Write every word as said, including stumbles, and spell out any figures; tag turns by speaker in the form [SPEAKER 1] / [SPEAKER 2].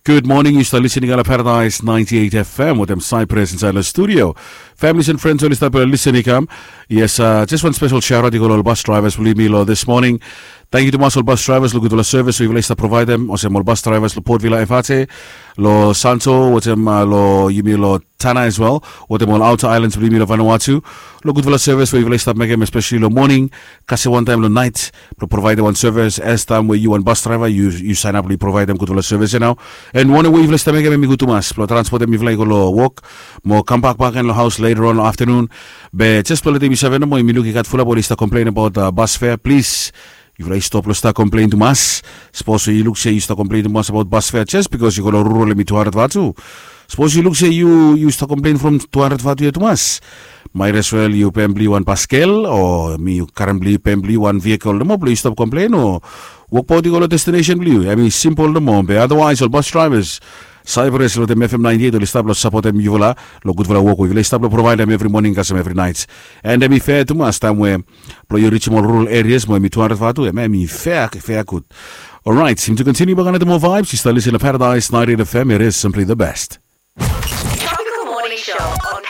[SPEAKER 1] Good morning, you start listening on Paradise ninety-eight F M with them Cypress inside the studio. Families and friends, only start listening. Come. Yes, uh, just one special shout out to all bus drivers, believe me, lo, this morning. Thank you to all bus drivers, lo good to service, we will provide them. Also, all bus drivers, lo Port Vila F A T, lo Santo, what them, uh, lo, you mean, lo Tana as well, what them all outer islands, believe me, lo Vanuatu, lo good to service, we will start making especially lo morning, kasi one time lo night, lo provide them one service, as time where you one bus driver, you you sign up, we provide them good to service, you know. And one way we start making me good to mas, lo transport them, if like lo walk, mo come back back in the house later on afternoon, but just for the time you seven, mo imiluki kat full up, or start complain about uh, bus fare, please. If you stop to start complaining to us, suppose you look say you start complaining to us about bus fare just because you got a rural limit two hundred vatu. Suppose you look say you you start complaining from two hundred vatu to us. Might as well you pay one Pascal or me you currently pay one vehicle. The more please stop complaining or walk out to destination blue. I mean simple the more. Otherwise all bus drivers. Cypress lo dem F M ninety-eight lo stop lo support them you vola lo good vola work we stop lo provide them every morning custom every night and them fair to us time where pro you reach more rural areas mo mi two hundred vatu e me fair fair good. All right, seem to continue back on the more vibes. You start listening to Paradise ninety-eight F M. It is simply the best.
[SPEAKER 2] Tropical Morning Show on